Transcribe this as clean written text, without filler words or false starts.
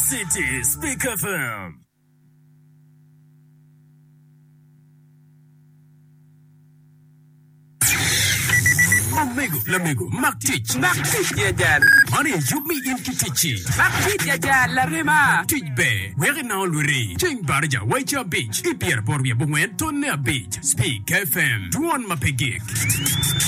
City Speak FM. Lamigo, Mark Teach, Yajal. Money, you me in Kitichi. Mark Yajal, La Rima. Teach Bay, where now Luri, Ching Barja, Waiter Beach, Ipier Borbia Bungen, Tonia Beach, Speak FM, Duan Mapegik.